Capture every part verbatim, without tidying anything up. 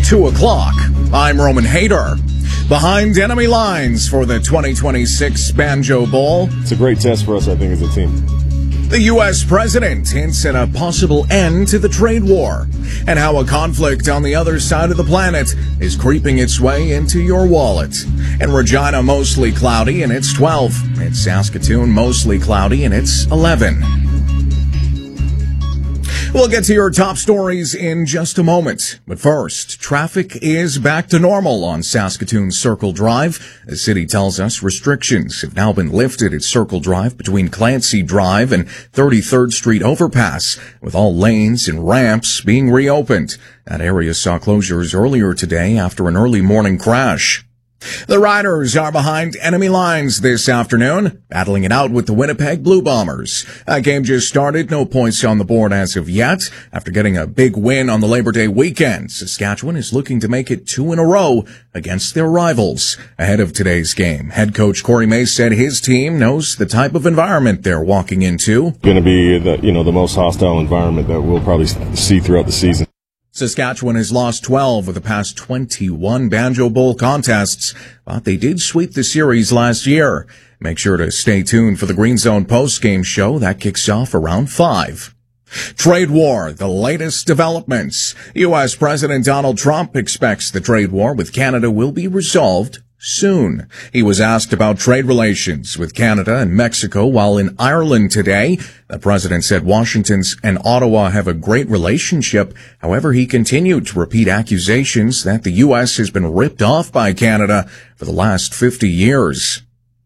two o'clock. I'm Roman Hayter. Behind enemy lines for the twenty twenty-six Banjo Bowl. It's a great test for us, I think, as a team. The U S president hints at a possible end to the trade war, and how a conflict on the other side of the planet is creeping its way into your wallet. In Regina, mostly cloudy, and it's twelve. In Saskatoon, mostly cloudy, and it's eleven. We'll get to your top stories in just a moment. But first, traffic is back to normal on Saskatoon Circle Drive. The city tells us restrictions have now been lifted at Circle Drive between Clancy Drive and thirty-third Street overpass, with all lanes and ramps being reopened. That area saw closures earlier today after an early morning crash. The Riders are behind enemy lines this afternoon, battling it out with the Winnipeg Blue Bombers. That game just started, no points on the board as of yet. After getting a big win on the Labor Day weekend, Saskatchewan is looking to make it two in a row against their rivals. Ahead of today's game, head coach Corey Mace said his team knows the type of environment they're walking into. Going to be the, you know, the most hostile environment that we'll probably see throughout the season. Saskatchewan has lost twelve of the past twenty-one Banjo Bowl contests, but they did sweep the series last year. Make sure to stay tuned for the Green Zone post-game show that kicks off around five. Trade war, the latest developments. U S President Donald Trump expects the trade war with Canada will be resolved soon. He was asked about trade relations with Canada and Mexico while in Ireland today. The president said Washington's and Ottawa have a great relationship. However, he continued to repeat accusations that the U S has been ripped off by Canada for the last fifty years.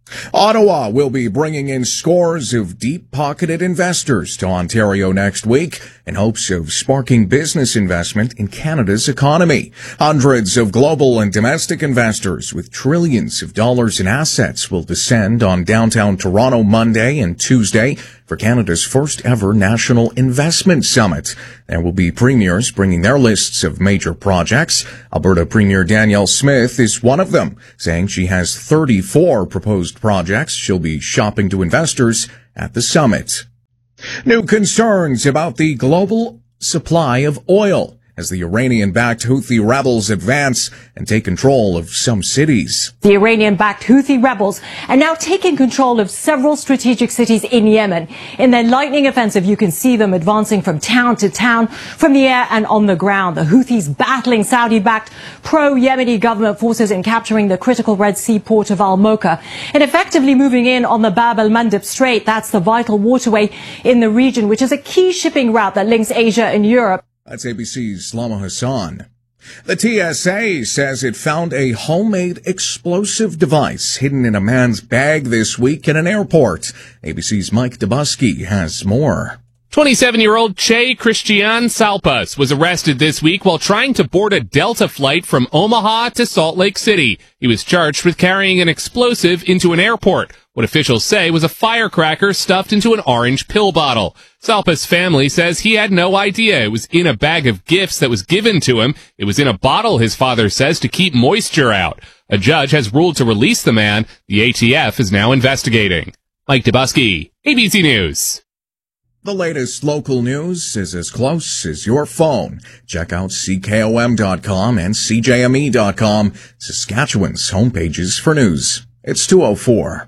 Ottawa will be bringing in scores of deep-pocketed investors to Ontario next week in hopes of sparking business investment in Canada's economy. Hundreds of global and domestic investors with trillions of dollars in assets will descend on downtown Toronto Monday and Tuesday for Canada's first ever National Investment Summit. There will be premiers bringing their lists of major projects. Alberta Premier Danielle Smith is one of them, saying she has thirty-four proposed projects she'll be shopping to investors at the summit. New concerns about the global supply of oil as the Iranian-backed Houthi rebels advance and take control of some cities. The Iranian-backed Houthi rebels are now taking control of several strategic cities in Yemen. In their lightning offensive, you can see them advancing from town to town, from the air and on the ground. The Houthis battling Saudi-backed pro-Yemeni government forces in capturing the critical Red Sea port of Al-Mocha and effectively moving in on the Bab el-Mandeb Strait. That's the vital waterway in the region, which is a key shipping route that links Asia and Europe. That's A B C's Lama Hassan. The T S A says it found a homemade explosive device hidden in a man's bag this week at an airport. A B C's Mike Dubusky has more. twenty-seven-year-old Che Christian Salpas was arrested this week while trying to board a Delta flight from Omaha to Salt Lake City. He was charged with carrying an explosive into an airport. What officials say was a firecracker stuffed into an orange pill bottle. Salpas' family says he had no idea it was in a bag of gifts that was given to him. It was in a bottle, his father says, to keep moisture out. A judge has ruled to release the man. The A T F is now investigating. Mike Dubusky, A B C News. The latest local news is as close as your phone. Check out C K O M dot com and C J M E dot com, Saskatchewan's homepages for news. It's two oh four.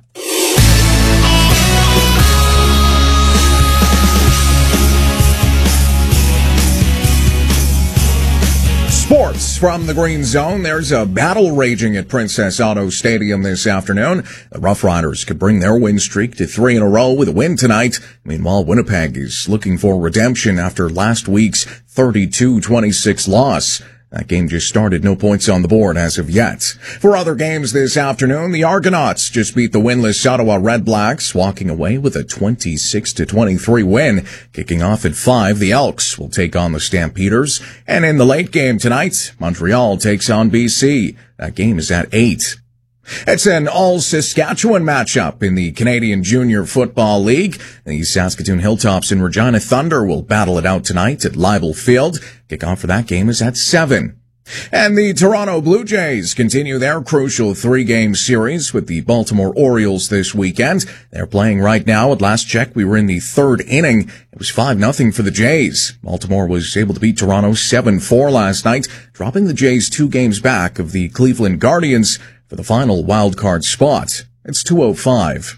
Sports from the Green Zone. There's a battle raging at Princess Auto Stadium this afternoon. The Rough Riders could bring their win streak to three in a row with a win tonight. Meanwhile, Winnipeg is looking for redemption after last week's thirty-two twenty-six loss. That game just started, no points on the board as of yet. For other games this afternoon, the Argonauts just beat the winless Ottawa Red Blacks, walking away with a twenty-six to twenty-three win. Kicking off at five, the Elks will take on the Stampeders. And in the late game tonight, Montreal takes on B C. That game is at eight. It's an all-Saskatchewan matchup in the Canadian Junior Football League. The Saskatoon Hilltops and Regina Thunder will battle it out tonight at Leibel Field. Kickoff for that game is at seven. And the Toronto Blue Jays continue their crucial three-game series with the Baltimore Orioles this weekend. They're playing right now. At last check, we were in the third inning. It was five nothing for the Jays. Baltimore was able to beat Toronto seven four last night, dropping the Jays two games back of the Cleveland Guardians for the final wildcard spot. It's two oh five.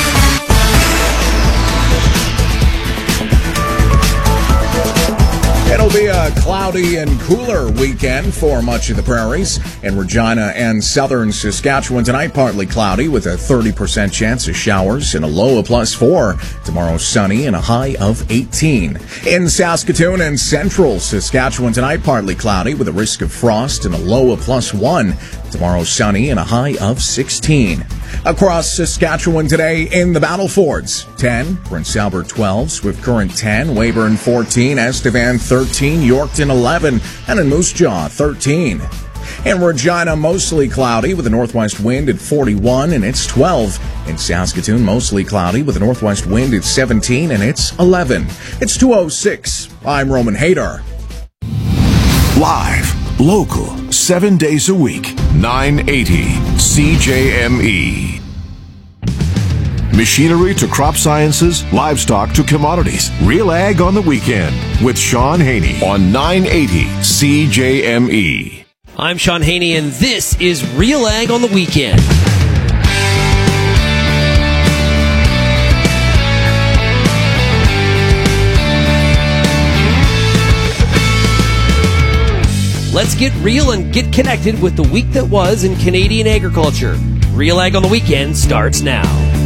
It'll be a cloudy and cooler weekend for much of the prairies. In Regina and southern Saskatchewan tonight, partly cloudy with a thirty percent chance of showers and a low of plus four. Tomorrow, sunny and a high of eighteen. In Saskatoon and central Saskatchewan tonight, partly cloudy with a risk of frost and a low of plus one. Tomorrow, sunny and a high of sixteen. Across Saskatchewan today in the Battlefords, ten, Prince Albert twelve, Swift Current ten, Weyburn fourteen, Estevan thirteen, Yorkton eleven, and in Moose Jaw thirteen. In Regina, mostly cloudy with a northwest wind at forty-one, and it's twelve. In Saskatoon, mostly cloudy with a northwest wind at seventeen, and it's eleven. It's two oh six. I'm Roman Hader. Live, local, seven days a week, nine eighty C J M E. Machinery to crop sciences, livestock to commodities. Real Ag on the Weekend with Sean Haney on nine eighty C J M E. I'm Sean Haney, and this is Real Ag on the Weekend. Let's get real and get connected with the week that was in Canadian agriculture. Real Ag on the Weekend starts now.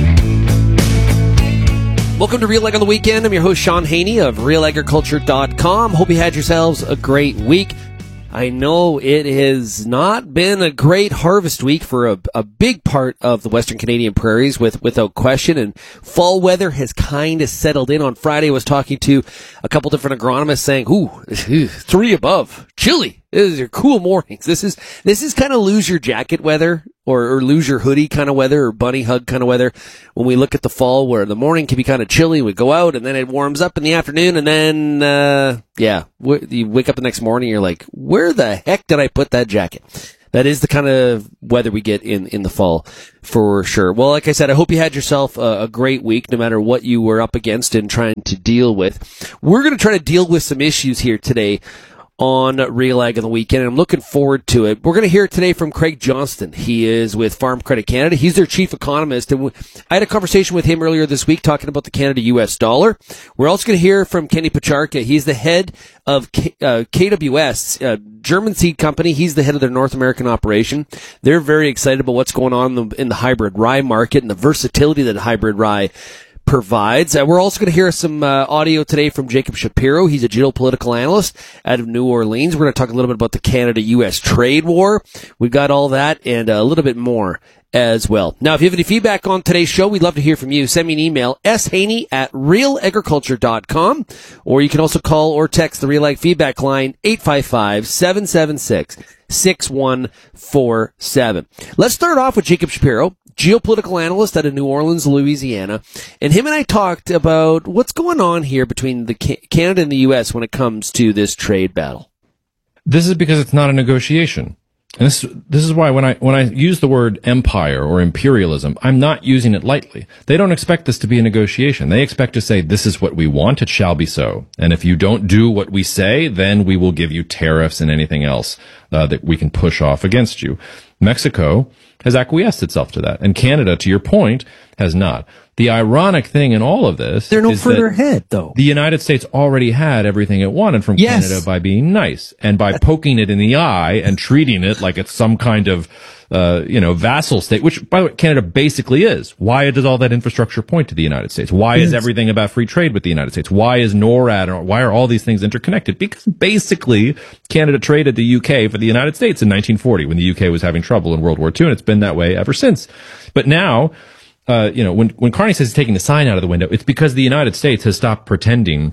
Welcome to Real Ag on the Weekend. I'm your host, Sean Haney of real agriculture dot com. Hope you had yourselves a great week. I know it has not been a great harvest week for a, a big part of the Western Canadian prairies, with, without question, and fall weather has kind of settled in. On Friday, I was talking to a couple different agronomists saying, ooh, three above, chilly. These are cool mornings. This is, this is kind of lose your jacket weather, or, or lose your hoodie kind of weather, or bunny hug kind of weather. When we look at the fall, where the morning can be kind of chilly, we go out and then it warms up in the afternoon, and then, uh, yeah, w- you wake up the next morning, you're like, where the heck did I put that jacket? That is the kind of weather we get in, in the fall, for sure. Well, like I said, I hope you had yourself a, a great week, no matter what you were up against and trying to deal with. We're going to try to deal with some issues here today on Real Ag on the Weekend, and I'm looking forward to it. We're going to hear today from Craig Johnston. He is with Farm Credit Canada. He's their chief economist, and I had a conversation with him earlier this week talking about the Canada U S dollar. We're also going to hear from Kenny Pacharka. He's the head of K, uh, K W S, uh, German seed company. He's the head of their North American operation. They're very excited about what's going on in the, in the hybrid rye market and the versatility that hybrid rye provides. Uh, we're also going to hear some uh, audio today from Jacob Shapiro. He's a geopolitical analyst out of New Orleans. We're going to talk a little bit about the Canada U S trade war. We've got all that and a little bit more as well. Now, if you have any feedback on today's show, we'd love to hear from you. Send me an email, shaney at real agriculture dot com, or you can also call or text the Real Ag feedback line, eight five five, seven seven six, six one four seven. Let's start off with Jacob Shapiro, geopolitical analyst out of New Orleans, Louisiana, and him and I talked about what's going on here between the Canada and the U S when it comes to this trade battle. This is because it's not a negotiation. And this, this is why when I, when I use the word empire or imperialism, I'm not using it lightly. They don't expect this to be a negotiation. They expect to say, this is what we want, it shall be so. And if you don't do what we say, then we will give you tariffs and anything else uh, that we can push off against you. Mexico has acquiesced itself to that. And Canada, to your point, has not. The ironic thing in all of this They're no is further that ahead, though. The United States already had everything it wanted from Yes. Canada by being nice and by poking it in the eye and treating it like it's some kind of, uh, you know, vassal state, which, by the way, Canada basically is. Why does all that infrastructure point to the United States? Why is everything about free trade with the United States? Why is NORAD, or why are all these things interconnected? Because basically Canada traded the U K for the United States in nineteen forty when the U K was having trouble in World War Two, and it's been that way ever since. But now, Uh, you know, when, when Carney says he's taking the sign out of the window, it's because the United States has stopped pretending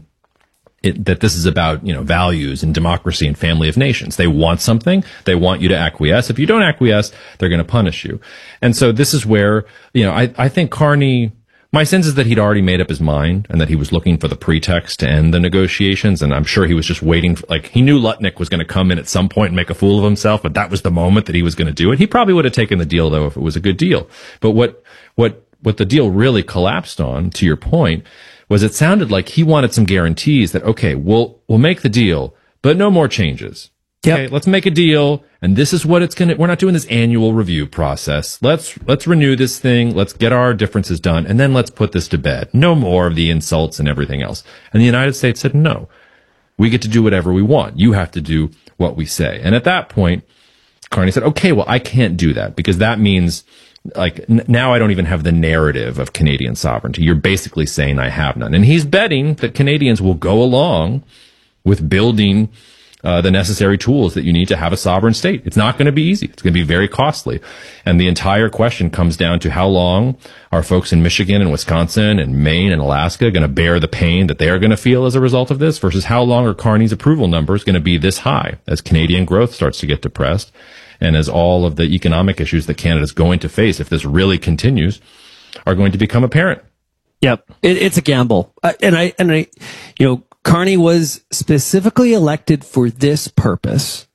it, that this is about, you know, values and democracy and family of nations. They want something. They want you to acquiesce. If you don't acquiesce, they're going to punish you. And so this is where, you know, I, I think Carney My sense is that he'd already made up his mind and that he was looking for the pretext to end the negotiations. And I'm sure he was just waiting for, like, he knew Lutnick was going to come in at some point and make a fool of himself, but that was the moment that he was going to do it. He probably would have taken the deal, though, if it was a good deal. But what, what, what the deal really collapsed on, to your point, was it sounded like he wanted some guarantees that, okay, we'll, we'll make the deal, but no more changes. Yep. Okay, let's make a deal, and this is what it's gonna. We're not doing this annual review process. Let's let's renew this thing. Let's get our differences done, and then let's put this to bed. No more of the insults and everything else. And the United States said, no, we get to do whatever we want. You have to do what we say. And at that point, Carney said, okay, well, I can't do that because that means, like, n- now I don't even have the narrative of Canadian sovereignty. You're basically saying I have none. And he's betting that Canadians will go along with building Uh, the necessary tools that you need to have a sovereign state. It's not going to be easy. It's going to be very costly. And the entire question comes down to how long are folks in Michigan and Wisconsin and Maine and Alaska going to bear the pain that they're going to feel as a result of this versus how long are Carney's approval numbers going to be this high as Canadian growth starts to get depressed and as all of the economic issues that Canada's going to face if this really continues are going to become apparent. Yep. It, it's a gamble. Uh, and I, and I, you know, Carney was specifically elected for this purpose.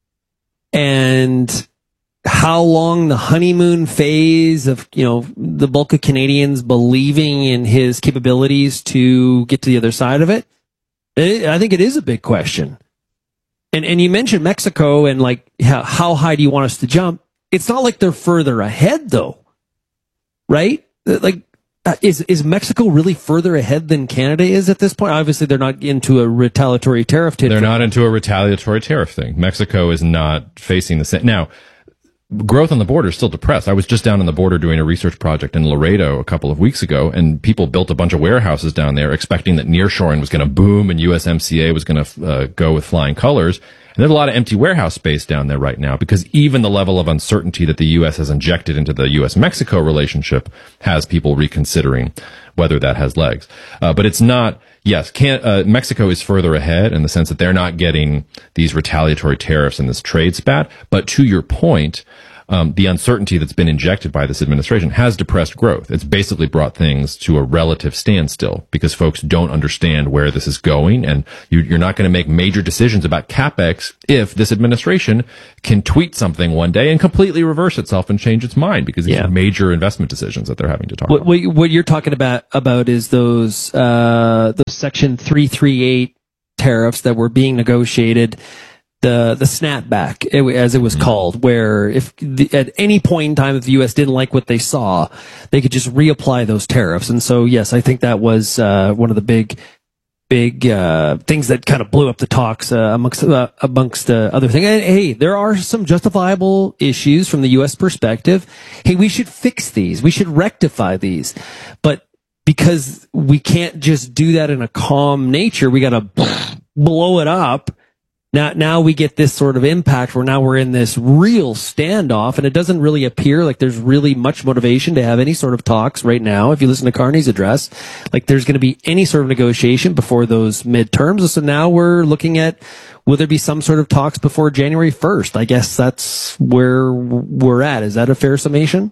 And how long the honeymoon phase of, you know, the bulk of Canadians believing in his capabilities to get to the other side of it, it I think it is a big question. And and you mentioned Mexico and like how, how high do you want us to jump? It's not like they're further ahead though, right? Like, Uh, is is Mexico really further ahead than Canada is at this point? Obviously, they're not into a retaliatory tariff. T- they're not into a retaliatory tariff thing. Mexico is not facing the same. Now, growth on the border is still depressed. I was just down on the border doing a research project in Laredo a couple of weeks ago, and people built a bunch of warehouses down there expecting that nearshoring was going to boom and U S M C A was going to uh, go with flying colors. And there's a lot of empty warehouse space down there right now because even the level of uncertainty that the U S has injected into the U S Mexico relationship has people reconsidering whether that has legs. Uh, but it's not, yes, can't, uh, Mexico is further ahead in the sense that they're not getting these retaliatory tariffs and this trade spat. But to your point, Um, the uncertainty that's been injected by this administration has depressed growth. It's basically brought things to a relative standstill because folks don't understand where this is going, and you, you're not going to make major decisions about CapEx if this administration can tweet something one day and completely reverse itself and change its mind because these yeah. are major investment decisions that they're having to talk what, about. What, what you're talking about about is those uh, those Section three thirty-eight tariffs that were being negotiated. The the snapback, as it was called, where if the, at any point in time if the U S didn't like what they saw, they could just reapply those tariffs. And so, yes, I think that was uh, one of the big, big uh, things that kind of blew up the talks uh, amongst uh, amongst uh, other things. And hey, there are some justifiable issues from the U S perspective. Hey, we should fix these. We should rectify these, but because we can't just do that in a calm nature, we got to blow it up. Now, now we get this sort of impact where now we're in this real standoff, and it doesn't really appear like there's really much motivation to have any sort of talks right now. If you listen to Carney's address, like there's going to be any sort of negotiation before those midterms. So now we're looking at, will there be some sort of talks before January first? I guess that's where we're at. Is that a fair summation?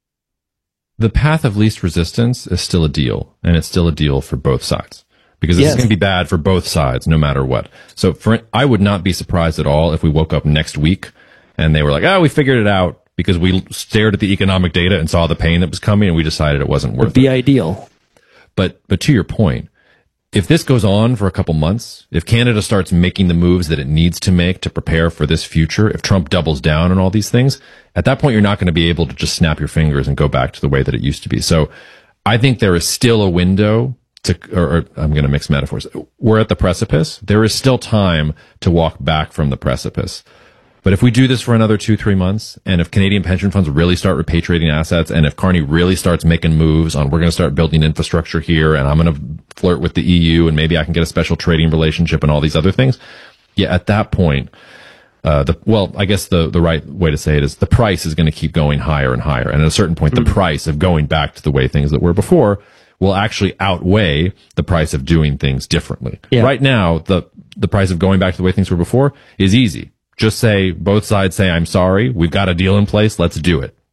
The path of least resistance is still a deal, and it's still a deal for both sides. Because this yes. is going to be bad for both sides, no matter what. So for, I would not be surprised at all if we woke up next week and they were like, oh, we figured it out because we stared at the economic data and saw the pain that was coming and we decided it wasn't worth it. Would be ideal. But, but to your point, if this goes on for a couple months, if Canada starts making the moves that it needs to make to prepare for this future, if Trump doubles down on all these things, at that point, you're not going to be able to just snap your fingers and go back to the way that it used to be. So I think there is still a window to, or, or I'm going to mix metaphors. We're at the precipice. There is still time to walk back from the precipice. But if we do this for another two, three months, and if Canadian pension funds really start repatriating assets, and if Carney really starts making moves on we're going to start building infrastructure here, and I'm going to flirt with the E U, and maybe I can get a special trading relationship and all these other things, yeah, at that point, uh, the, well, I guess the, the right way to say it is the price is going to keep going higher and higher. And at a certain point, mm-hmm. the price of going back to the way things that were before will actually outweigh the price of doing things differently. Yeah. Right now, the, the price of going back to the way things were before is easy. Just say, both sides say, I'm sorry, we've got a deal in place, let's do it.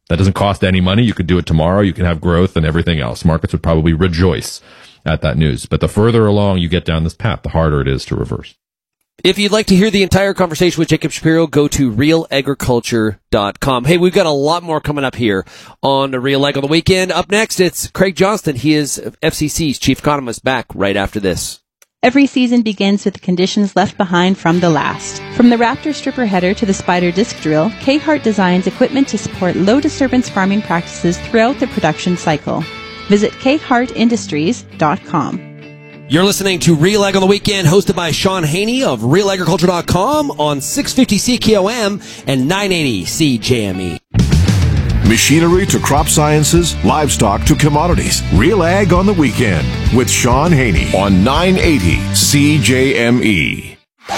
That doesn't cost any money. You could do it tomorrow. You can have growth and everything else. Markets would probably rejoice at that news. But the further along you get down this path, the harder it is to reverse. If you'd like to hear the entire conversation with Jacob Shapiro, go to real agriculture dot com. Hey, we've got a lot more coming up here on the Real Ag on the Weekend. Up next, it's Craig Johnston. He is F C C's chief economist, back right after this. Every season begins with the conditions left behind from the last. From the Raptor stripper header to the Spider disc drill, K-Hart designs equipment to support low-disturbance farming practices throughout the production cycle. Visit k hart industries dot com. You're listening to Real Ag on the Weekend, hosted by Sean Haney of real agriculture dot com on six fifty C K O M and nine eighty C J M E. Machinery to crop sciences, livestock to commodities. Real Ag on the Weekend with Sean Haney on nine eighty C J M E.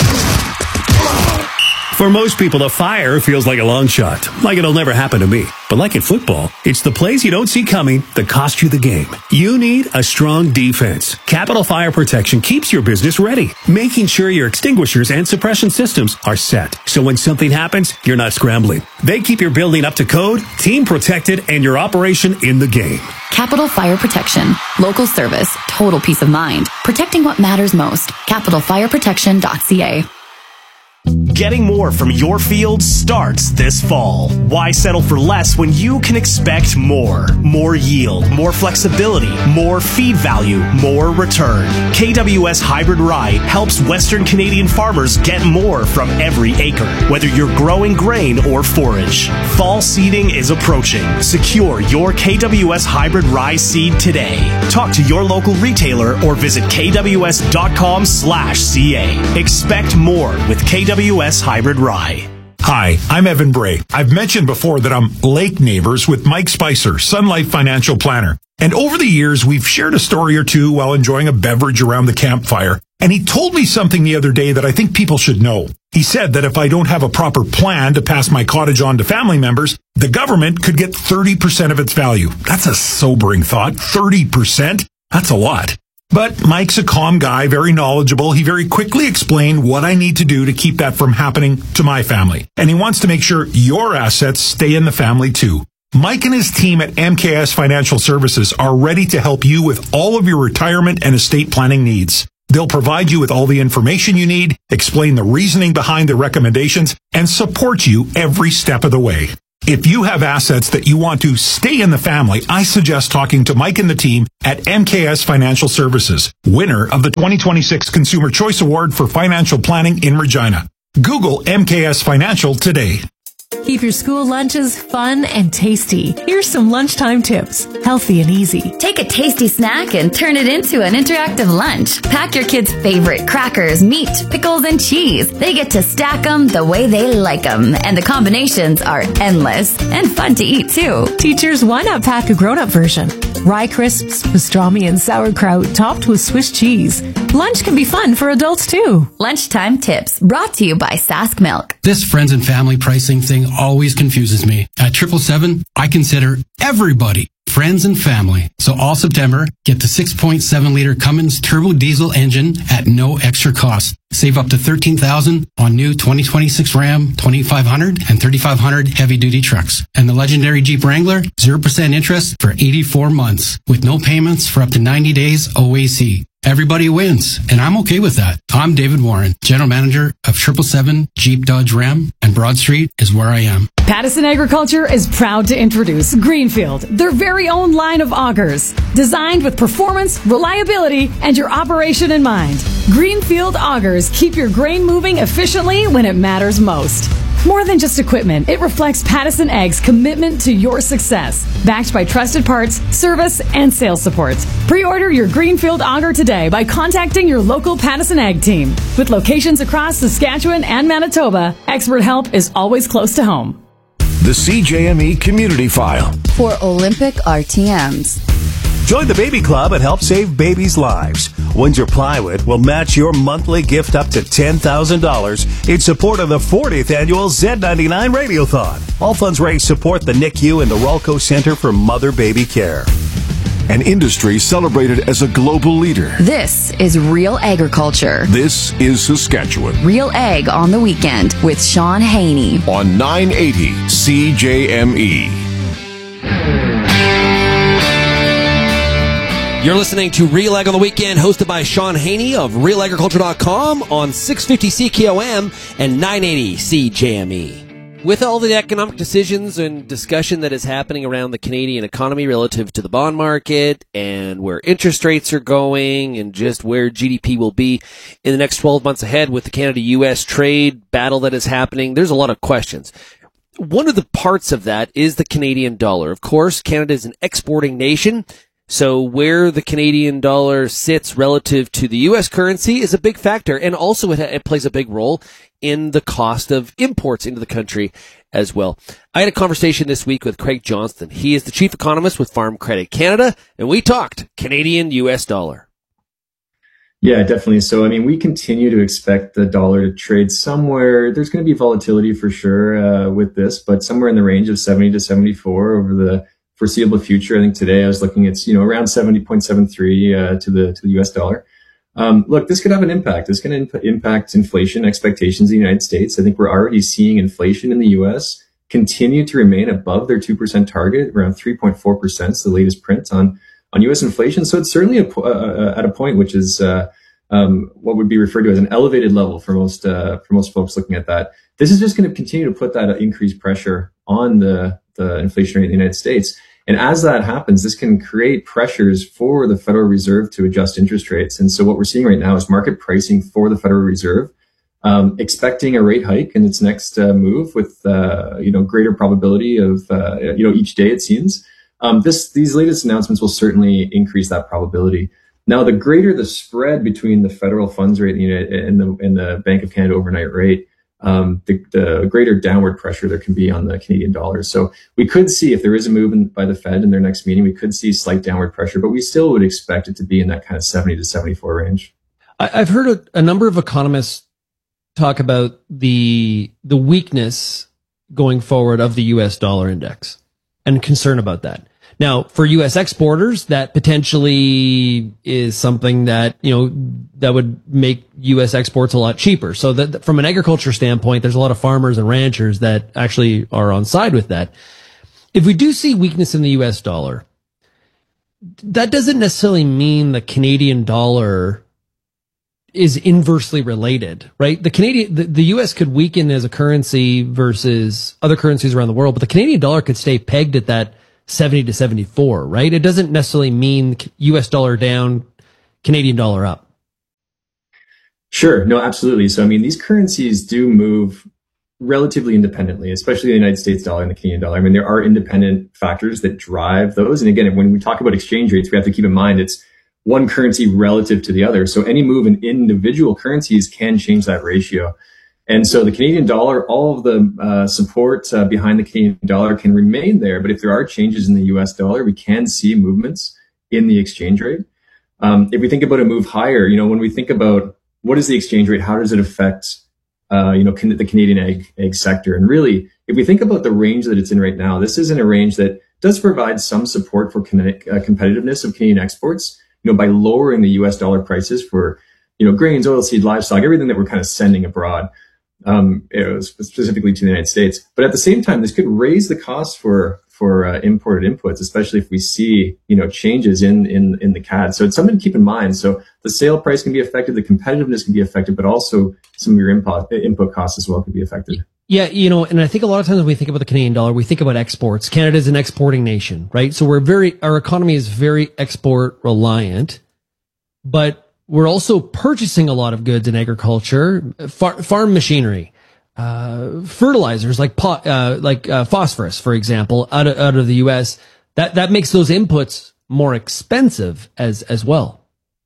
For most people, a fire feels like a long shot, like it'll never happen to me. But like in football, it's the plays you don't see coming that cost you the game. You need a strong defense. Capital Fire Protection keeps your business ready, making sure your extinguishers and suppression systems are set. So when something happens, you're not scrambling. They keep your building up to code, team protected, and your operation in the game. Capital Fire Protection. Local service. Total peace of mind. Protecting what matters most. capital fire protection dot c a. Getting more from your field starts this fall. Why settle for less when you can expect more? More yield, more flexibility, more feed value, more return. K W S Hybrid Rye helps Western Canadian farmers get more from every acre, whether you're growing grain or forage. Fall seeding is approaching. Secure your K W S Hybrid Rye seed today. Talk to your local retailer or visit k w s dot com slash c a. Expect more with K W S Hybrid Rye. Hi, I'm Evan Bray. I've mentioned before that I'm lake neighbors with Mike Spicer, Sun Life Financial Planner. And over the years, we've shared a story or two while enjoying a beverage around the campfire. And he told me something the other day that I think people should know. He said that if I don't have a proper plan to pass my cottage on to family members, the government could get thirty percent of its value. That's a sobering thought. thirty percent? That's a lot. But Mike's a calm guy, very knowledgeable. He very quickly explained what I need to do to keep that from happening to my family. And he wants to make sure your assets stay in the family too. Mike and his team at M K S Financial Services are ready to help you with all of your retirement and estate planning needs. They'll provide you with all the information you need, explain the reasoning behind the recommendations, and support you every step of the way. If you have assets that you want to stay in the family, I suggest talking to Mike and the team at M K S Financial Services, winner of the twenty twenty-six Consumer Choice Award for Financial Planning in Regina. Google M K S Financial today. Keep your school lunches fun and tasty. Here's some lunchtime tips. Healthy and easy. Take a tasty snack and turn it into an interactive lunch. Pack your kids' favorite crackers, meat, pickles, and cheese. They get to stack them the way they like them. And the combinations are endless and fun to eat, too. Teachers, why not pack a grown-up version? Rye crisps, pastrami, and sauerkraut topped with Swiss cheese. Lunch can be fun for adults, too. Lunchtime tips brought to you by Sask Milk. This friends and family pricing thing always confuses me. At triple seven, I consider everybody friends and family. So all September, get the six point seven liter Cummins turbo diesel engine at no extra cost. Save up to thirteen thousand dollars on new twenty twenty-six Ram twenty-five hundred and thirty-five hundred heavy-duty trucks. And the legendary Jeep Wrangler, zero percent interest for eighty-four months with no payments for up to ninety days O A C. Everybody wins, and I'm okay with that. I'm David Warren, General Manager of triple seven Jeep Dodge Ram, and Broad Street is where I am. Pattison Agriculture is proud to introduce Greenfield, their very own line of augers, designed with performance, reliability, and your operation in mind. Greenfield augers keep your grain moving efficiently when it matters most. More than just equipment, it reflects Pattison Ag's commitment to your success, backed by trusted parts, service, and sales support. Pre-order your Greenfield auger today by contacting your local Pattison Ag team. With locations across Saskatchewan and Manitoba, expert help is always close to home. The C J M E Community File for Olympic R T Ms. Join the Baby Club and help save babies' lives. Windsor Plywood will match your monthly gift up to ten thousand dollars in support of the fortieth annual Z ninety-nine Radiothon. All funds raised support the N I C U and the Rolco Center for Mother-Baby Care. An industry celebrated as a global leader. This is Real Agriculture. This is Saskatchewan. Real Ag on the Weekend with Sean Haney on nine eighty C J M E. You're listening to Real Ag on the Weekend, hosted by Sean Haney of real agriculture dot com on six fifty C K O M and nine eighty C J M E. With all the economic decisions and discussion that is happening around the Canadian economy relative to the bond market and where interest rates are going and just where G D P will be in the next twelve months ahead with the Canada U S trade battle that is happening, there's a lot of questions. One of the parts of that is the Canadian dollar. Of course, Canada is an exporting nation. So where the Canadian dollar sits relative to the U S currency is a big factor. And also it, it plays a big role in the cost of imports into the country as well. I had a conversation this week with Craig Johnston. He is the chief economist with Farm Credit Canada, and we talked Canadian U S dollar. Yeah, definitely. So, I mean, we continue to expect the dollar to trade somewhere. There's going to be volatility for sure uh, with this, but somewhere in the range of seventy to seventy-four over the foreseeable future. I think today I was looking at, you know, around seventy point seven three uh, to the to the U S dollar. Um, look, this could have an impact. It's going to imp- impact inflation expectations in the United States. I think we're already seeing inflation in the U S continue to remain above their two percent target, around three point four percent is the latest print on on U S inflation. So it's certainly a, uh, at a point which is uh, um, what would be referred to as an elevated level for most uh, for most folks looking at that. This is just going to continue to put that increased pressure on the the inflation rate in the United States. And as that happens, this can create pressures for the Federal Reserve to adjust interest rates. And so what we're seeing right now is market pricing for the Federal Reserve, um, expecting a rate hike in its next uh, move with, uh, you know, greater probability of, uh, you know, each day it seems. Um, this, these latest announcements will certainly increase that probability. Now, the greater the spread between the federal funds rate and the, and the Bank of Canada overnight rate, Um, the, the greater downward pressure there can be on the Canadian dollar. So we could see, if there is a move in, by the Fed in their next meeting, we could see slight downward pressure, but we still would expect it to be in that kind of seventy to seventy-four range. I've heard a, a number of economists talk about the the weakness going forward of the U S dollar index and concern about that. Now, for U S exporters, that potentially is something that, you know, that would make U S exports a lot cheaper. So that from an agriculture standpoint, there's a lot of farmers and ranchers that actually are on side with that. If we do see weakness in the U S dollar, that doesn't necessarily mean the Canadian dollar is inversely related, right? The Canadian, the, the U S could weaken as a currency versus other currencies around the world, but the Canadian dollar could stay pegged at that seventy to seventy-four, right? It doesn't necessarily mean U S dollar down, Canadian dollar up. Sure. No, absolutely. So, I mean, these currencies do move relatively independently, especially the United States dollar and the Canadian dollar. I mean, there are independent factors that drive those. And again, when we talk about exchange rates, we have to keep in mind it's one currency relative to the other. So any move in individual currencies can change that ratio. And so the Canadian dollar, all of the uh, support uh, behind the Canadian dollar can remain there. But if there are changes in the U S dollar, we can see movements in the exchange rate. Um, if we think about a move higher, you know, when we think about what is the exchange rate, how does it affect, uh, you know, can, the Canadian egg, egg sector? And really, if we think about the range that it's in right now, this is in a range that does provide some support for con- uh, competitiveness of Canadian exports, you know, by lowering the U S dollar prices for, you know, grains, oilseed, livestock, everything that we're kind of sending abroad. Um, you know, specifically to the United States. But at the same time, this could raise the cost for, for, uh, imported inputs, especially if we see, you know, changes in, in, in the C A D. So it's something to keep in mind. So the sale price can be affected, the competitiveness can be affected, but also some of your input, input costs as well could be affected. Yeah, you know, and I think a lot of times when we think about the Canadian dollar, we think about exports. Canada is an exporting nation, right? So we're very, our economy is very export reliant, but we're also purchasing a lot of goods in agriculture, far, farm machinery, uh, fertilizers like pot, uh, like uh, phosphorus, for example, out of, out of the U S. That that makes those inputs more expensive as as well.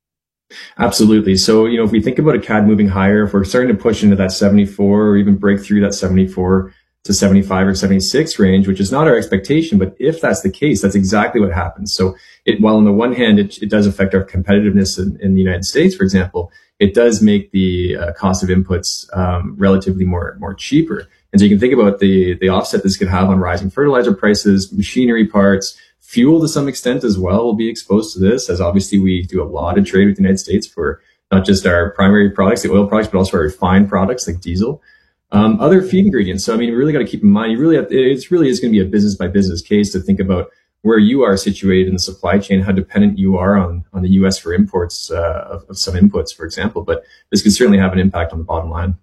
Absolutely. So, you know, if we think about a C A D moving higher, if we're starting to push into that seventy-four or even break through that seventy-four to seventy-five or seventy-six range, which is not our expectation, but if that's the case, that's exactly what happens. So it, while on the one hand, it, it does affect our competitiveness in, in the United States, for example, it does make the uh, cost of inputs um, relatively more, more cheaper. And so you can think about the, the offset this could have on rising fertilizer prices, machinery parts, fuel to some extent as well will be exposed to this, as obviously we do a lot of trade with the United States for not just our primary products, the oil products, but also our refined products like diesel. Um, other feed ingredients. So, I mean, you really got to keep in mind, you really have, it's really is going to be a business by business case to think about where you are situated in the supply chain, how dependent you are on, on the U S for imports uh, of, of some inputs, for example. But this can certainly have an impact on the bottom line.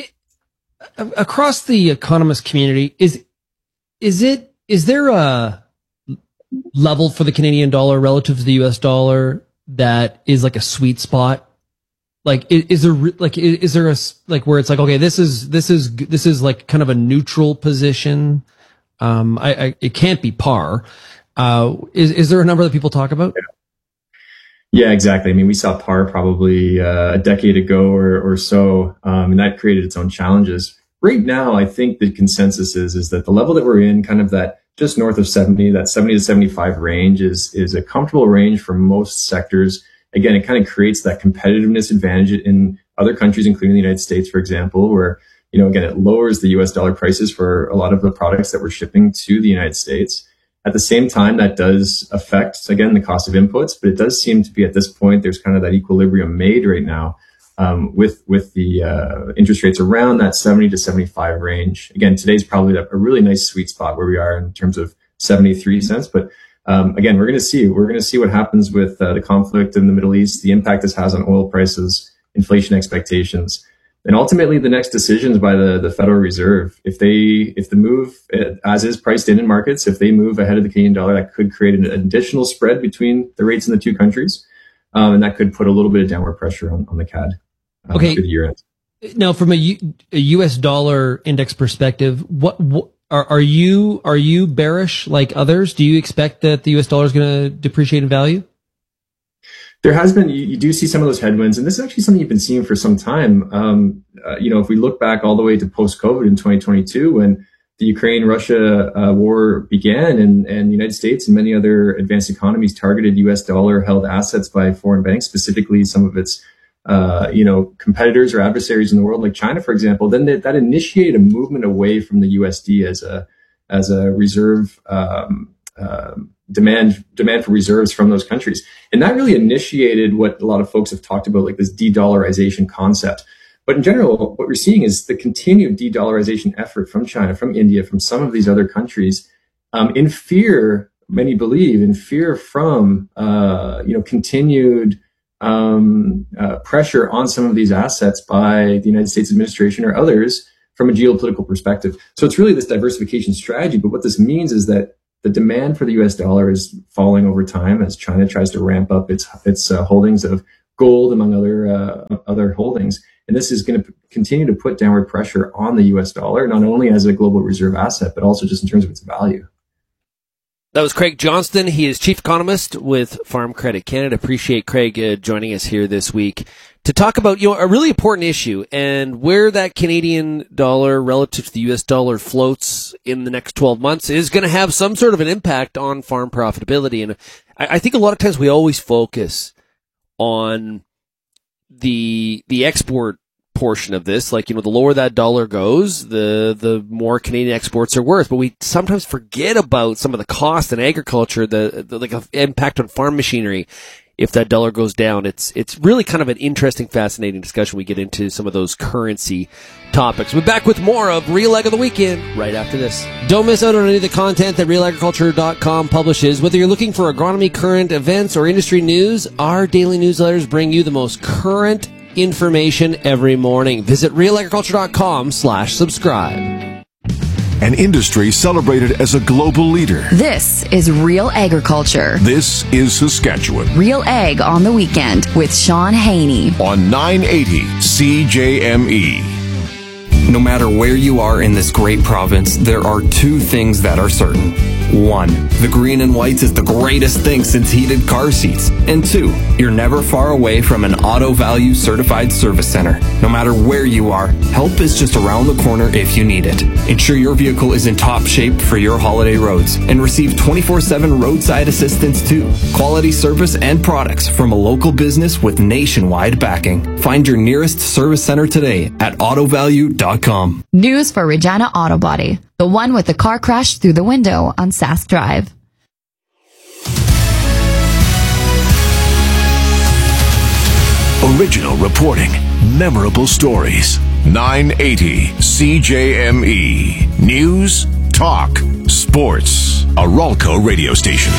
Across the economist community, is is it is there a level for the Canadian dollar relative to the U S dollar that is like a sweet spot? Like, is, is there like is, is there a like where it's like, okay, this is this is this is like kind of a neutral position? Um, I, I it can't be par. Uh, is is there a number that people talk about? Yeah, exactly. I mean, we saw par probably uh, a decade ago or, or so, um, and that created its own challenges. Right now, I think the consensus is is that the level that we're in, kind of that just north of seventy, that seventy to seventy-five range, is is a comfortable range for most sectors. Again, it kind of creates that competitiveness advantage in other countries, including the United States, for example, where, you know, again, it lowers the U S dollar prices for a lot of the products that we're shipping to the United States. At the same time, that does affect, again, the cost of inputs, but it does seem to be at this point, there's kind of that equilibrium made right now, um, with, with the, uh, interest rates around that seventy to seventy-five range. Again, today's probably a really nice sweet spot where we are in terms of seventy-three cents. But, um, again, we're going to see, we're going to see what happens with uh, the conflict in the Middle East, the impact this has on oil prices, inflation expectations. And ultimately, the next decisions by the, the Federal Reserve, if they, if the move, as is priced in in markets, if they move ahead of the Canadian dollar, that could create an additional spread between the rates in the two countries. Um, and that could put a little bit of downward pressure on, on the C A D. Um, Okay. through the year end. Now, from a, U, a U S dollar index perspective, what, what are, are you, are you bearish like others? Do you expect that the U S dollar is going to depreciate in value? There has been, you, you do see some of those headwinds, and this is actually something you've been seeing for some time. Um, uh, you know, if we look back all the way to post-COVID in twenty twenty-two, when the Ukraine-Russia uh, war began, and, and the United States and many other advanced economies targeted U S dollar-held assets by foreign banks, specifically some of its, uh, you know, competitors or adversaries in the world, like China, for example, then that, that initiated a movement away from the U S D as a as a reserve. Um, um, demand demand for reserves from those countries. And that really initiated what a lot of folks have talked about, like this de-dollarization concept. But in general, what we're seeing is the continued de-dollarization effort from China, from India, from some of these other countries, um, in fear, many believe, in fear from, uh, you know, continued um, uh, pressure on some of these assets by the United States administration or others from a geopolitical perspective. So it's really this diversification strategy. But what this means is that the demand for the U S dollar is falling over time as China tries to ramp up its its uh, holdings of gold, among other uh, other holdings. And this is going to p- continue to put downward pressure on the U S dollar, not only as a global reserve asset, but also just in terms of its value. That was Craig Johnston. He is chief economist with Farm Credit Canada. Appreciate Craig uh, joining us here this week to talk about, you know, a really important issue and where that Canadian dollar relative to the U S dollar floats in the next twelve months is going to have some sort of an impact on farm profitability. And I, I think a lot of times we always focus on the the export portion of this, like, you know, the lower that dollar goes, the the more Canadian exports are worth. But we sometimes forget about some of the cost in agriculture, the, the like impact on farm machinery. If that dollar goes down, it's it's really kind of an interesting, fascinating discussion. We get into some of those currency topics. We're back with more of Real Ag of the Weekend right after this. Don't miss out on any of the content that real agriculture dot com publishes. Whether you're looking for agronomy, current events, or industry news, our daily newsletters bring you the most current information every morning. Visit real agriculture dot com slash subscribe. An industry celebrated as a global leader. This is Real Agriculture. This is Saskatchewan. Real Ag on the Weekend with Sean Haney. On nine eighty C J M E. No matter where you are in this great province, there are two things that are certain. One, the green and whites is the greatest thing since heated car seats. And two, you're never far away from an Auto Value certified service center. No matter where you are, help is just around the corner if you need it. Ensure your vehicle is in top shape for your holiday roads and receive twenty-four seven roadside assistance too. Quality service and products from a local business with nationwide backing. Find your nearest service center today at auto value dot com. News for Regina Auto Body, the one with the car crash through the window on Sask Drive. Original reporting, memorable stories. nine eighty C J M E. News, talk, sports. A Ralco radio station.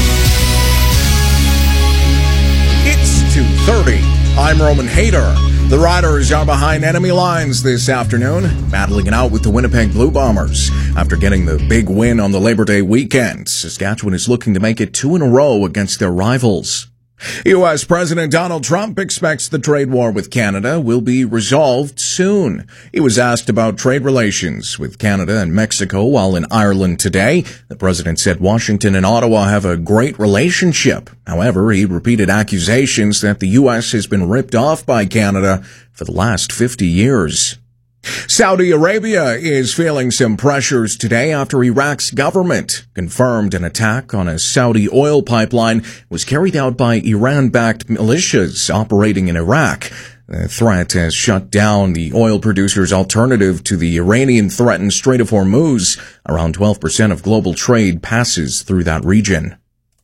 It's two thirty. I'm Roman Hayter. The Riders are behind enemy lines this afternoon, battling it out with the Winnipeg Blue Bombers. After getting the big win on the Labor Day weekend, Saskatchewan is looking to make it two in a row against their rivals. U S President Donald Trump expects the trade war with Canada will be resolved soon. He was asked about trade relations with Canada and Mexico while in Ireland today. The president said Washington and Ottawa have a great relationship. However, he repeated accusations that the U S has been ripped off by Canada for the last fifty years. Saudi Arabia is feeling some pressures today after Iraq's government confirmed an attack on a Saudi oil pipeline was carried out by Iran-backed militias operating in Iraq. The threat has shut down the oil producer's alternative to the Iranian-threatened Strait of Hormuz. Around twelve percent of global trade passes through that region.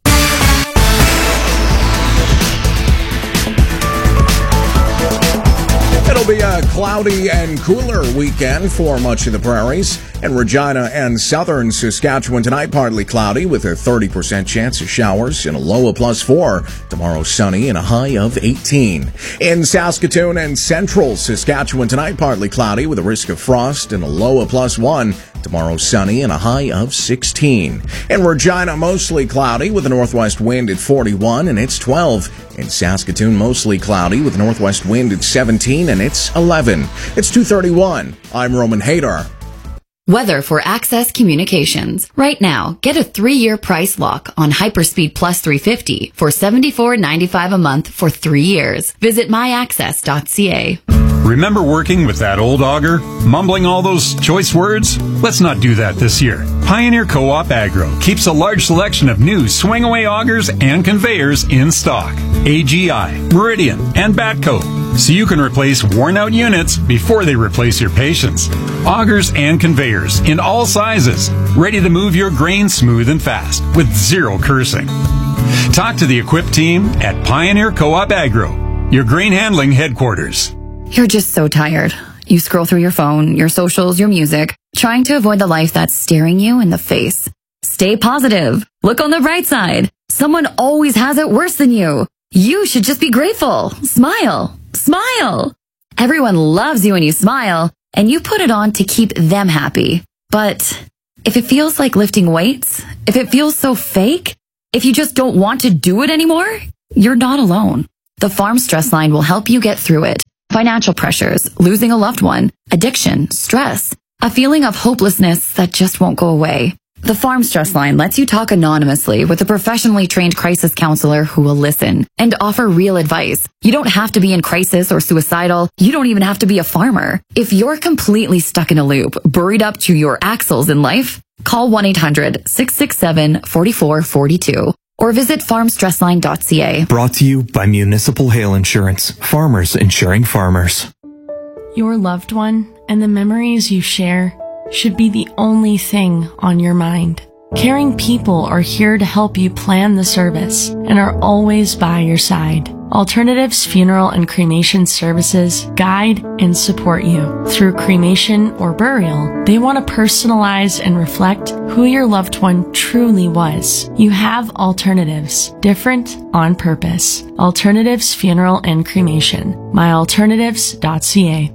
It'll be a cloudy and cooler weekend for much of the prairies. In Regina and southern Saskatchewan tonight, partly cloudy with a thirty percent chance of showers and a low of plus four. Tomorrow, sunny and a high of eighteen. In Saskatoon and central Saskatchewan tonight, partly cloudy with a risk of frost and a low of plus one. Tomorrow, sunny and a high of sixteen. In Regina, mostly cloudy with a northwest wind at forty-one and it's twelve. In Saskatoon, mostly cloudy with a northwest wind at seventeen and it's eleven. It's two thirty-one. I'm Roman Hayter. Weather for Access Communications. Right now, get a three-year price lock on Hyperspeed Plus three fifty for seventy-four ninety-five a month for three years. Visit my access dot c a. Remember working with that old auger? Mumbling all those choice words? Let's not do that this year. Pioneer Co-op Agro keeps a large selection of new swing-away augers and conveyors in stock. A G I, Meridian, and Batco. So you can replace worn-out units before they replace your patience. Augers and conveyors in all sizes, ready to move your grain smooth and fast with zero cursing. Talk to the equipped team at Pioneer Co-op Agro, your grain handling headquarters. You're just so tired. You scroll through your phone, your socials, your music, trying to avoid the life that's staring you in the face. Stay positive. Look on the bright side. Someone always has it worse than you. You should just be grateful. Smile. Smile. Everyone loves you when you smile, and you put it on to keep them happy. But if it feels like lifting weights, if it feels so fake, if you just don't want to do it anymore, you're not alone. The Farm Stress Line will help you get through it. Financial pressures, losing a loved one, addiction, stress, a feeling of hopelessness that just won't go away. The Farm Stress Line lets you talk anonymously with a professionally trained crisis counselor who will listen and offer real advice. You don't have to be in crisis or suicidal. You don't even have to be a farmer. If you're completely stuck in a loop, buried up to your axles in life, call one eight hundred six six seven four four four two. Or visit farm stress line dot c a. Brought to you by Municipal Hail Insurance. Farmers insuring farmers. Your loved one and the memories you share should be the only thing on your mind. Caring people are here to help you plan the service and are always by your side. Alternatives Funeral and Cremation Services guide and support you through cremation or burial. They want to personalize and reflect who your loved one truly was. You have alternatives, different on purpose. Alternatives Funeral and Cremation. my alternatives dot c a.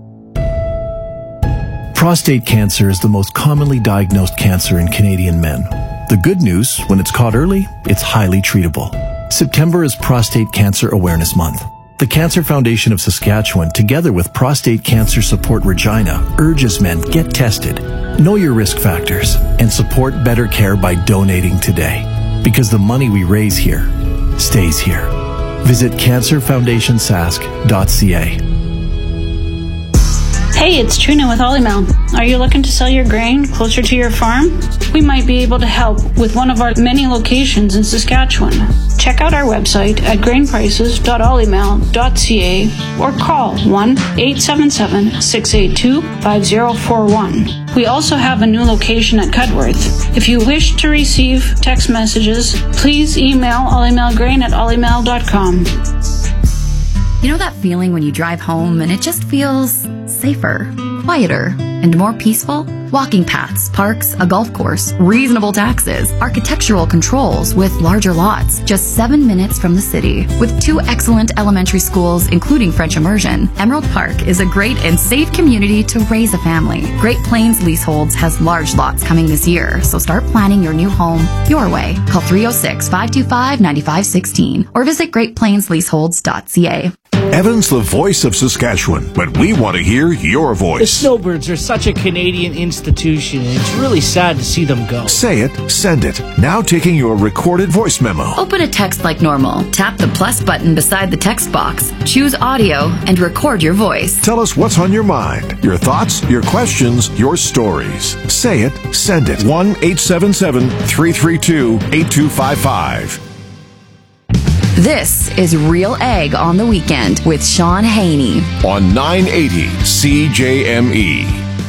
Prostate cancer is the most commonly diagnosed cancer in Canadian men. The good news, when it's caught early, it's highly treatable. September is Prostate Cancer Awareness Month. The Cancer Foundation of Saskatchewan, together with Prostate Cancer Support Regina, urges men get tested, know your risk factors, and support better care by donating today. Because the money we raise here stays here. Visit cancer foundation sask dot c a. Hey, it's Trina with Olymel. Are you looking to sell your grain closer to your farm? We might be able to help with one of our many locations in Saskatchewan. Check out our website at grain prices dot olymel dot c a or call one eight seven seven six eight two five zero four one. We also have a new location at Cudworth. If you wish to receive text messages, please email olymelgrain at olymel dot com. You know that feeling when you drive home and it just feels safer, quieter, and more peaceful? Walking paths, parks, a golf course, reasonable taxes, architectural controls with larger lots, just seven minutes from the city. With two excellent elementary schools, including French immersion, Emerald Park is a great and safe community to raise a family. Great Plains Leaseholds has large lots coming this year, so start planning your new home your way. Call three oh six, five two five, nine five one six or visit great plains leaseholds dot c a. Evan's the voice of Saskatchewan, but we want to hear your The voice. Snowbirds are such a Canadian institution, and it's really sad to see them go. Say it, send it. Now taking your recorded voice memo. Open a text like normal. Tap the plus button beside the text box. Choose audio and record your voice. Tell us what's on your mind, your thoughts, your questions, your stories. Say it, send it. one eight seven seven, three three two, eight two five five. This is Real Egg on the Weekend with Sean Haney on nine eighty C J M E.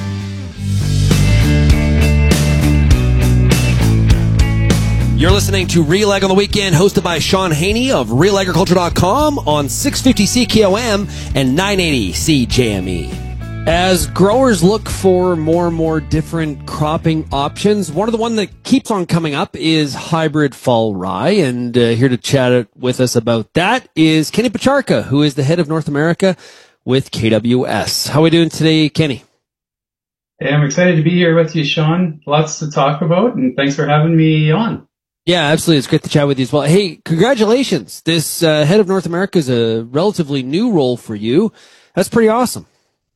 You're listening to Real Egg on the Weekend, hosted by Sean Haney of real agriculture dot com on six fifty C K O M and nine eighty C J M E. As growers look for more and more different cropping options, one of the one that keeps on coming up is hybrid fall rye. And uh, here to chat with us about that is Kenny Pacharka, who is the head of North America with K W S. How are we doing today, Kenny? Hey, I'm excited to be here with you, Sean. Lots to talk about, and thanks for having me on. Yeah, absolutely. It's great to chat with you as well. Hey, congratulations. This uh, head of North America is a relatively new role for you. That's pretty awesome.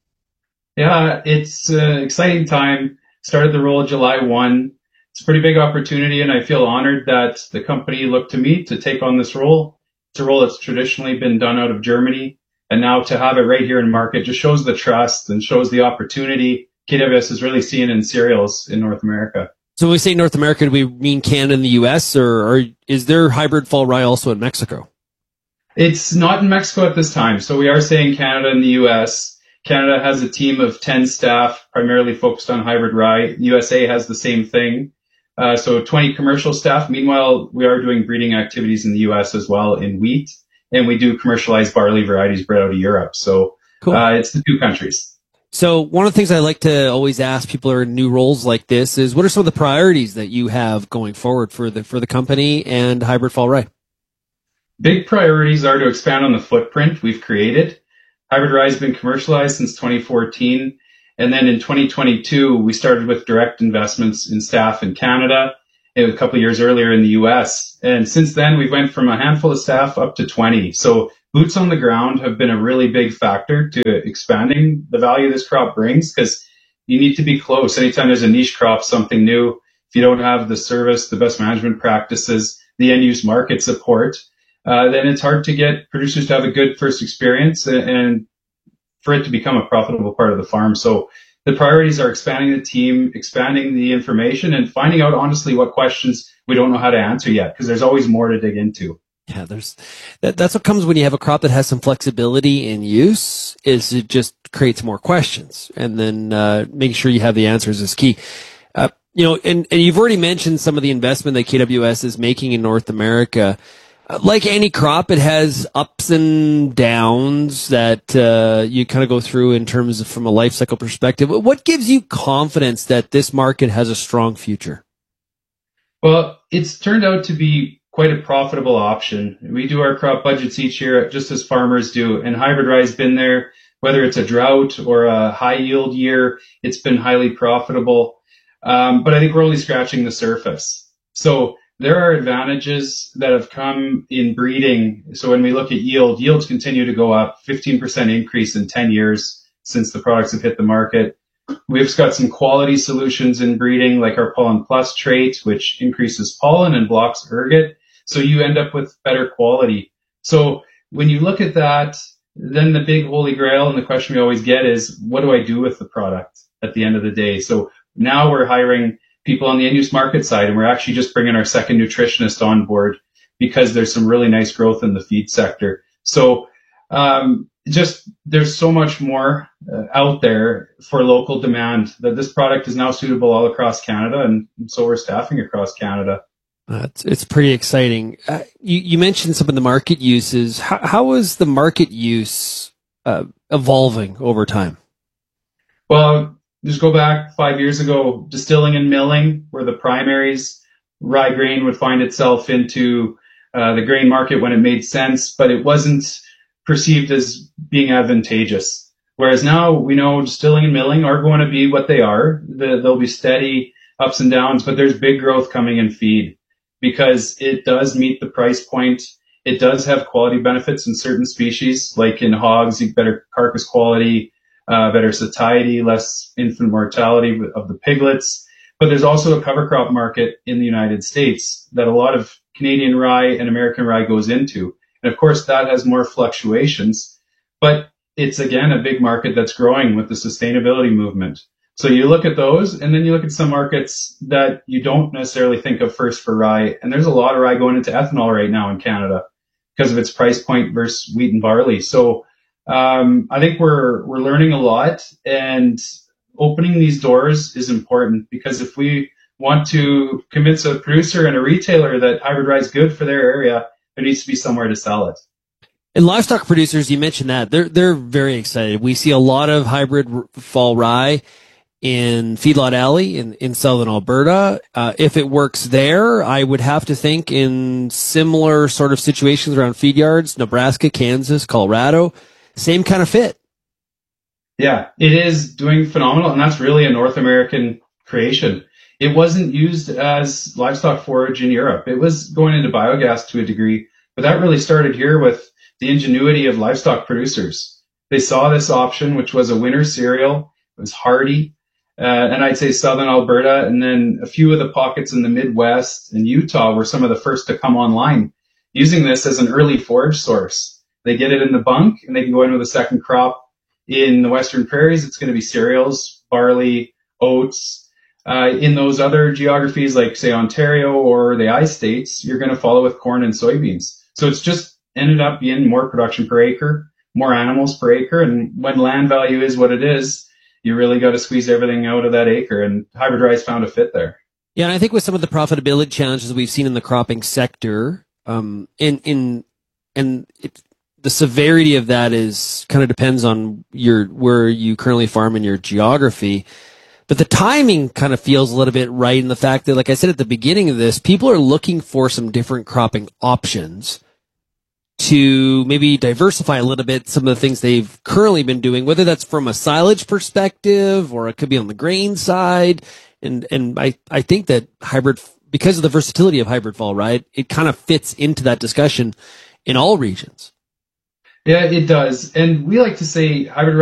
Yeah, it's an exciting time. Started the role July first. It's a pretty big opportunity, and I feel honored that the company looked to me to take on this role. It's a role that's traditionally been done out of Germany, and now to have it right here in market just shows the trust and shows the opportunity K W S is really seeing in cereals in North America. So when we say North America, do we mean Canada and the U S, or, or is there hybrid fall rye also in Mexico? It's not in Mexico at this time, so we are saying Canada and the U S. Canada has a team of ten staff primarily focused on hybrid rye. U S A has the same thing. Uh, so twenty commercial staff. Meanwhile, we are doing breeding activities in the U S as well in wheat, and we do commercialize barley varieties bred out of Europe. So cool. uh, it's the two countries. So one of the things I like to always ask people who are in new roles like this is, what are some of the priorities that you have going forward for the for the company and hybrid fall rye? Big priorities are to expand on the footprint we've created. Hybrid rye has been commercialized since twenty fourteen. And then in twenty twenty-two, we started with direct investments in staff in Canada and a couple of years earlier in the U S. And since then, we went from a handful of staff up to twenty. So boots on the ground have been a really big factor to expanding the value this crop brings, because you need to be close. Anytime there's a niche crop, something new, if you don't have the service, the best management practices, the end-use market support, Uh, then it's hard to get producers to have a good first experience and, and for it to become a profitable part of the farm. So the priorities are expanding the team, expanding the information, and finding out honestly what questions we don't know how to answer yet, because there's always more to dig into. Yeah, there's that, that's what comes when you have a crop that has some flexibility in use, is it just creates more questions, and then uh, making sure you have the answers is key. Uh, you know, and, and you've already mentioned some of the investment that K W S is making in North America. Like any crop, it has ups and downs that uh, you kind of go through in terms of from a life cycle perspective. What gives you confidence that this market has a strong future? Well, it's turned out to be quite a profitable option. We do our crop budgets each year, just as farmers do, and hybrid rye has been there. Whether it's a drought or a high yield year, it's been highly profitable. Um, but I think we're only scratching the surface. So there are advantages that have come in breeding. So when we look at yield, yields continue to go up, fifteen percent increase in ten years since the products have hit the market. We've got some quality solutions in breeding, like our Pollen Plus trait, which increases pollen and blocks ergot. So you end up with better quality. So when you look at that, then the big holy grail and the question we always get is, what do I do with the product at the end of the day? So now we're hiring people on the end-use market side, and we're actually just bringing our second nutritionist on board because there's some really nice growth in the feed sector. So um, just there's so much more uh, out there for local demand that this product is now suitable all across Canada, and so we're staffing across Canada. Uh, it's, it's pretty exciting. Uh, you, you mentioned some of the market uses. How, how is the market use uh, evolving over time? Well, just go back five years ago, distilling and milling were the primaries. Rye grain would find itself into uh, the grain market when it made sense, but it wasn't perceived as being advantageous. Whereas now we know distilling and milling are going to be what they are. The, they'll be steady ups and downs, but there's big growth coming in feed because it does meet the price point. It does have quality benefits in certain species, like in hogs, you get better carcass quality, uh, better satiety, less infant mortality of the piglets. But there's also a cover crop market in the United States that a lot of Canadian rye and American rye goes into. And of course, that has more fluctuations, but it's again a big market that's growing with the sustainability movement. So you look at those, and then you look at some markets that you don't necessarily think of first for rye. And there's a lot of rye going into ethanol right now in Canada because of its price point versus wheat and barley. So um, I think we're we're learning a lot, and opening these doors is important because if we want to convince a producer and a retailer that hybrid rye is good for their area, there needs to be somewhere to sell it. And livestock producers, you mentioned that they're they're very excited. We see a lot of hybrid r- fall rye in Feedlot Alley in, in southern Alberta. Uh, if it works there, I would have to think in similar sort of situations around feed yards, Nebraska, Kansas, Colorado, same kind of fit. Yeah, it is doing phenomenal, and that's really a North American creation. It wasn't used as livestock forage in Europe. It was going into biogas to a degree, but that really started here with the ingenuity of livestock producers. They saw this option, which was a winter cereal. It was hardy. Uh, and I'd say southern Alberta, and then a few of the pockets in the Midwest and Utah were some of the first to come online using this as an early forage source. They get it in the bunk, and they can go in with a second crop. In the Western Prairies, it's going to be cereals, barley, oats. Uh, in those other geographies, like, say, Ontario or the I states, you're going to follow with corn and soybeans. So it's just ended up being more production per acre, more animals per acre. And when land value is what it is, you really got to squeeze everything out of that acre. And hybrid rye's found a fit there. Yeah, and I think with some of the profitability challenges we've seen in the cropping sector, um, in, in, and it, the severity of that is kind of depends on your, where you currently farm in your geography. But the timing kind of feels a little bit right in the fact that, like I said at the beginning of this, people are looking for some different cropping options to maybe diversify a little bit some of the things they've currently been doing, whether that's from a silage perspective or it could be on the grain side. And, and I, I think that hybrid, because of the versatility of hybrid fall, right, it kind of fits into that discussion in all regions. Yeah, it does. And we like to say hybrid